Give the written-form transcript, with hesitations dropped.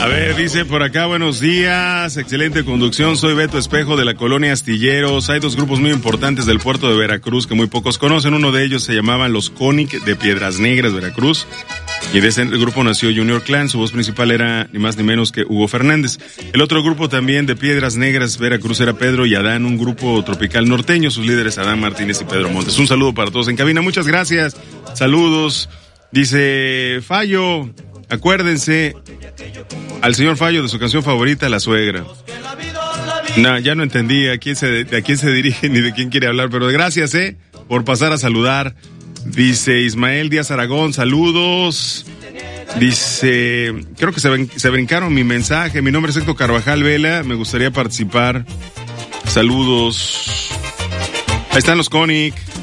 A ver, dice por acá, buenos días, excelente conducción, soy Beto Espejo de la colonia Astilleros. Hay dos grupos muy importantes del puerto de Veracruz que muy pocos conocen. Uno de ellos se llamaban los Conic de Piedras Negras, Veracruz. Y de ese grupo nació Junior Clan, su voz principal era ni más ni menos que Hugo Fernández. El otro grupo también de Piedras Negras, Veracruz, era Pedro y Adán, un grupo tropical norteño, sus líderes Adán Martínez y Pedro Montes. Un saludo para todos en cabina, muchas gracias, saludos. Dice Fallo, acuérdense al señor Fallo de su canción favorita, La Suegra. No, ya no entendí a quién se dirige ni de quién quiere hablar, pero gracias, por pasar a saludar. Dice Ismael Díaz Aragón, saludos. Dice, creo que se brincaron mi mensaje. Mi nombre es Héctor Carvajal Vela, me gustaría participar. Saludos. Ahí están los Conic.